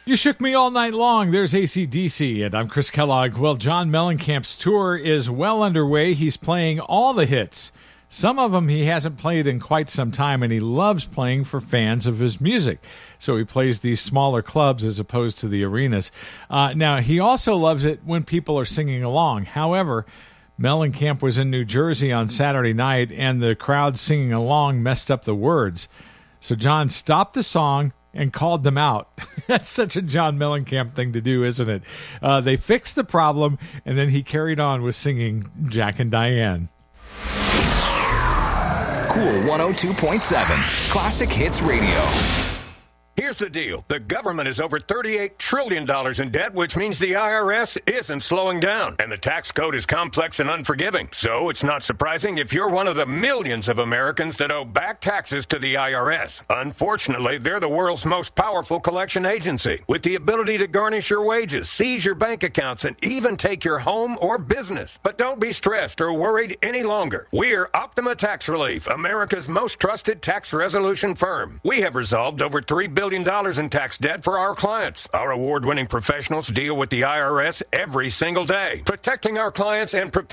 You shook me all night long. There's AC/DC, and I'm Chris Kellogg. Well, John Mellencamp's tour is well underway. He's playing all the hits. Some of them he hasn't played in quite some time, and he loves playing for fans of his music. So he plays these smaller clubs as opposed to the arenas. Now, he also loves it when people are singing along. However, Mellencamp was in New Jersey on Saturday night, and the crowd singing along messed up the words. So John stopped the song and called them out. That's such a John Mellencamp thing to do, isn't it? They fixed the problem, and then he carried on with singing Jack and Diane. Cool 102.7 Classic Hits Radio. Here's the deal. The government is over $38 trillion in debt, which means the IRS isn't slowing down. And the tax code is complex and unforgiving. So it's not surprising if you're one of the millions of Americans that owe back taxes to the IRS. Unfortunately, they're the world's most powerful collection agency, with the ability to garnish your wages, seize your bank accounts, and even take your home or business. But don't be stressed or worried any longer. We're Optima Tax Relief, America's most trusted tax resolution firm. We have resolved over $3 billion in tax debt for our clients. Our award-winning professionals deal with the IRS every single day, protecting our clients and preparing